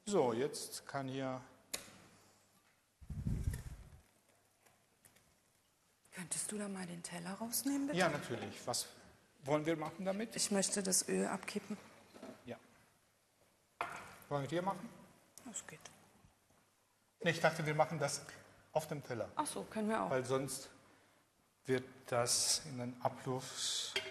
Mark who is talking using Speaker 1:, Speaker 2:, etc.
Speaker 1: So, jetzt kann hier...
Speaker 2: Könntest du da mal den Teller rausnehmen, bitte?
Speaker 1: Ja, natürlich. Was wollen wir machen damit?
Speaker 2: Ich möchte das Öl abkippen.
Speaker 1: Ja. Wollen wir hier machen?
Speaker 2: Das geht.
Speaker 1: Nee, ich dachte, wir machen das auf dem Teller.
Speaker 2: Ach so, können wir auch.
Speaker 1: Weil sonst wird das in den Abfluss